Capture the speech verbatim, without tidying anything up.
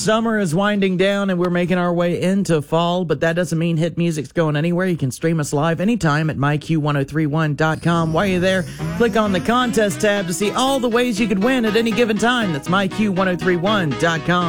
Summer is winding down and we're making our way into fall, but that doesn't mean hit music's going anywhere. You can stream us live anytime at my q ten thirty-one dot com. While you're there, click on the contest tab to see all the ways you could win at any given time. That's my q ten thirty-one dot com.